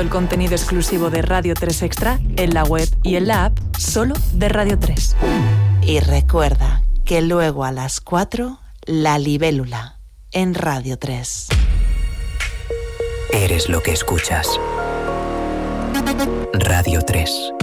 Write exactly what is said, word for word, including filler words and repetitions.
el contenido exclusivo de Radio tres Extra en la web y en la app solo de Radio tres. Y recuerda que luego a las cuatro, La Libélula en Radio tres. Eres lo que escuchas. Radio tres.